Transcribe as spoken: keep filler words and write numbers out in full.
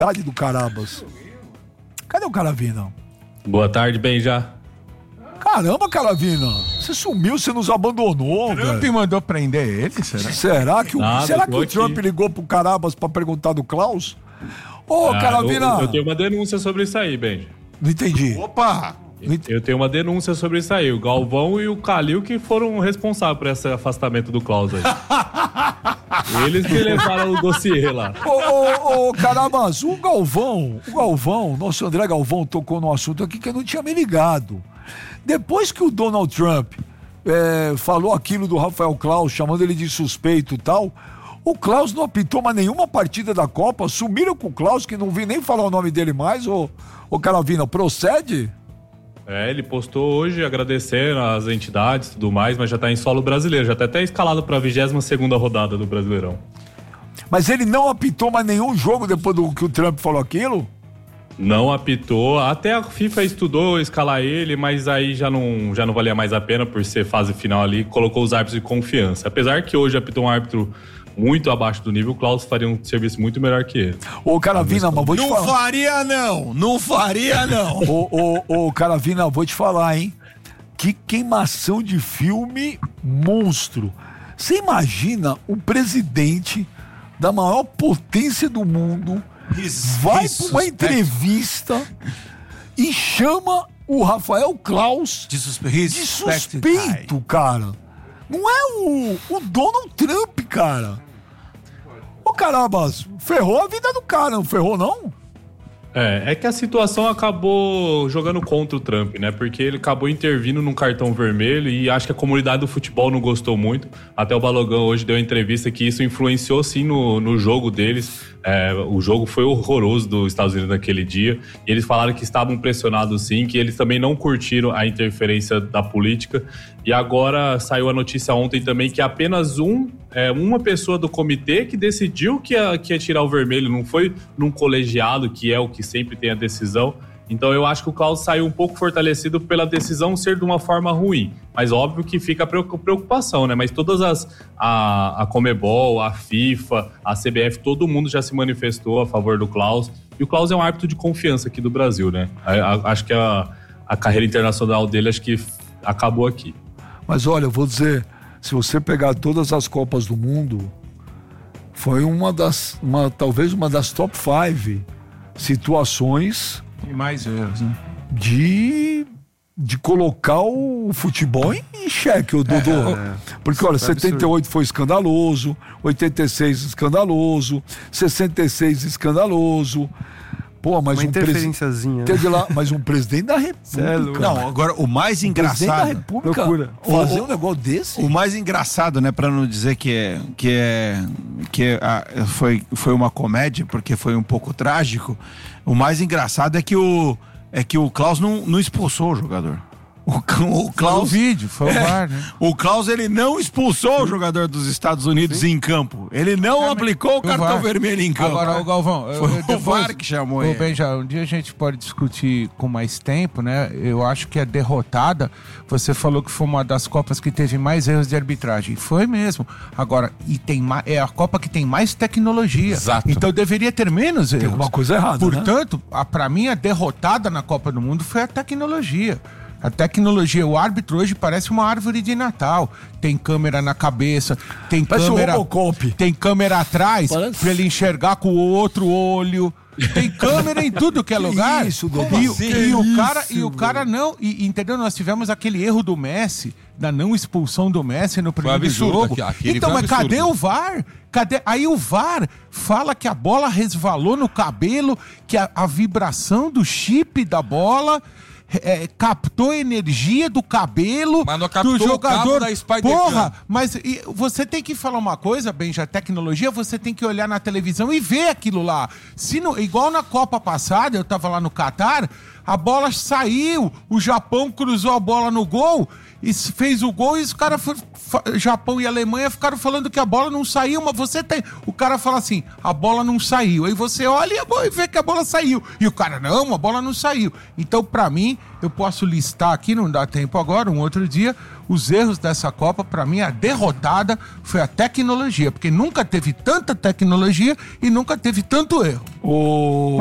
do Carabas. Cadê o Caravina? Boa tarde, Benja. Caramba, Caravina, você sumiu, você nos abandonou, velho. Trump mandou prender ele, será? Será que o, Nada, será que o aqui. Trump ligou pro Carabas pra perguntar do Klaus? Ô, Ah, Caravina... eu, eu tenho uma denúncia sobre isso aí, Benja. Não entendi. Opa! Eu tenho uma denúncia sobre isso aí. O Galvão e o Calil que foram responsáveis por esse afastamento do Klaus aí. Eles que levaram o dossiê lá. Ô, ô, ô, Carabas, o Galvão, o Galvão, nosso André Galvão tocou num assunto aqui que eu não tinha me ligado. Depois que o Donald Trump é, falou aquilo do Rafael Klaus, chamando ele de suspeito e tal, o Klaus não apitou mais nenhuma partida da Copa, sumiram com o Klaus, que não vi nem falar o nome dele mais. Ô, ô Caravina, procede? É, ele postou hoje agradecendo as entidades e tudo mais, mas já tá em solo brasileiro, já tá até escalado pra vigésima segunda rodada do Brasileirão. Mas ele não apitou mais nenhum jogo depois do que o Trump falou aquilo? Não apitou, até a FIFA estudou escalar ele, mas aí já não, já não valia mais a pena por ser fase final ali, colocou os árbitros de confiança. Apesar que hoje apitou um árbitro muito abaixo do nível, o Klaus faria um serviço muito melhor que ele. Ô, Caravina, mas vou te Não falar. faria não, não faria não. Ô, ô, ô, Caravina, vou te falar, hein? Que queimação de filme monstro. Você imagina o presidente da maior potência do mundo vai pra uma entrevista e chama o Rafael Klaus De, suspe... de suspeito, cara. Não é o, o Donald Trump, cara. Ô, Carabas, ferrou a vida do cara, não ferrou, não? É, é que a situação acabou jogando contra o Trump, né? Porque ele acabou intervindo num cartão vermelho e acho que a comunidade do futebol não gostou muito. Até o Balogão hoje deu uma entrevista que isso influenciou sim no, no jogo deles. É, o jogo foi horroroso dos Estados Unidos naquele dia. E eles falaram que estavam pressionados sim, que eles também não curtiram a interferência da política. E agora saiu a notícia ontem também que apenas um, é, uma pessoa do comitê que decidiu que ia, que ia tirar o vermelho, não foi num colegiado, que é o que sempre tem a decisão. Então eu acho que o Klaus saiu um pouco fortalecido pela decisão ser de uma forma ruim. Mas óbvio que fica a preocupação, né? Mas todas as... A, a Conmebol, a FIFA, a C B F, todo mundo já se manifestou a favor do Klaus. E o Klaus é um árbitro de confiança aqui do Brasil, né? A, a, acho que a, a carreira internacional dele acho que acabou aqui. Mas olha, eu vou dizer, se você pegar todas as Copas do Mundo, foi uma das, uma, talvez uma das top five situações E mais erros, né? de, de colocar o futebol em, em xeque, o Dodô. É, Porque, olha, é setenta e oito foi escandaloso, oitenta e seis escandaloso, sessenta e seis escandaloso. Pô, mas Uma um presidente. interferenciazinha. Teve lá, mas um presidente da República. Não, agora o mais Um presidente da engraçado... República Loucura. fazer O- um negócio desse. O mais engraçado, né, pra não dizer que é que é que é, ah, foi foi uma comédia, porque foi um pouco trágico. O mais engraçado é que o é que o Klaus não, não expulsou o jogador. O, o Klaus, o vídeo, foi o V A R, né? o Klaus, ele não expulsou o jogador dos Estados Unidos em campo. Ele não É, aplicou o V A cartão R. vermelho em campo. Agora, o Galvão, eu- Foi eu o depois- V A R que chamou Ô, ele. Benja, um dia a gente pode discutir com mais tempo, né? Eu acho que a derrotada, você falou que foi uma das Copas que teve mais erros de arbitragem. Foi mesmo. Agora, e tem mais, é a Copa que tem mais tecnologia. Exato. Então deveria ter menos erros. Tem alguma coisa errada, né? Portanto, a, pra mim, a derrotada na Copa do Mundo foi a tecnologia. A tecnologia, o árbitro hoje parece uma árvore de Natal. Tem câmera na cabeça, tem Parece o câmera, Robocop. tem câmera atrás Parece- pra ele enxergar com o outro olho. Tem câmera em tudo que é Que lugar. isso, Dodô? e, Como e assim? o Que cara, isso, e o cara não, e, entendeu? Nós tivemos aquele erro do Messi, da não expulsão do Messi no primeiro absurdo, jogo. aqui- aquele Então, foi um mas cadê absurdo. o V A R? Cadê? Aí o V A R fala que a bola resvalou no cabelo, que a, a vibração do chip da bola é, captou energia do cabelo Mas não captou do o jogador. cabo da Spider-Man. Porra, mas e, você tem que falar uma coisa, Benja, tecnologia, você tem que olhar na televisão e ver aquilo lá. Se não, igual na Copa passada, eu tava lá no Catar, A bola saiu, o Japão cruzou a bola no gol e fez o gol e os caras, Japão e Alemanha, ficaram falando que a bola não saiu, mas você tem... O cara fala assim, a bola não saiu. Aí você olha e vê que a bola saiu. E o cara, não, a bola não saiu. Então, pra mim, eu posso listar aqui, não dá tempo agora, um outro dia, os erros dessa Copa. Pra mim, a derrotada foi a tecnologia, porque nunca teve tanta tecnologia e nunca teve tanto erro. O